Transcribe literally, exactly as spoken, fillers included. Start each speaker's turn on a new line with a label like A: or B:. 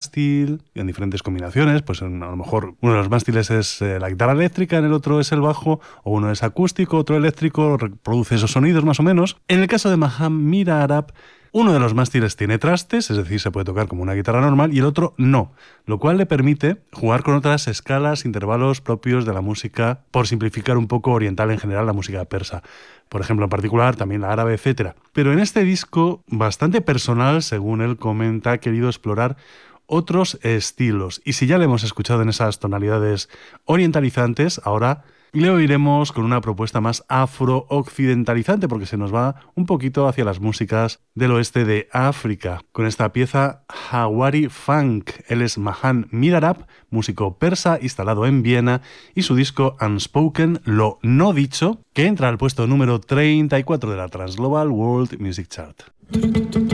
A: mástil, en diferentes combinaciones, pues en, a lo mejor uno de los mástiles es eh, la guitarra eléctrica, en el otro es el bajo, o uno es acústico, otro eléctrico, reproduce esos sonidos más o menos. En el caso de Mahan Mirarab, uno de los mástiles tiene trastes, es decir, se puede tocar como una guitarra normal, y el otro no, lo cual le permite jugar con otras escalas, intervalos propios de la música, por simplificar un poco oriental en general, la música persa. Por ejemplo, en particular, también la árabe, etcétera. Pero en este disco, bastante personal, según él comenta, ha querido explorar otros estilos. Y si ya le hemos escuchado en esas tonalidades orientalizantes, ahora le oiremos con una propuesta más afro-occidentalizante, porque se nos va un poquito hacia las músicas del oeste de África, con esta pieza Hawari Funk. Él es Mahan Mirarab, músico persa instalado en Viena, y su disco Unspoken, lo no dicho, que entra al puesto número treinta y cuatro de la Transglobal World Music Chart.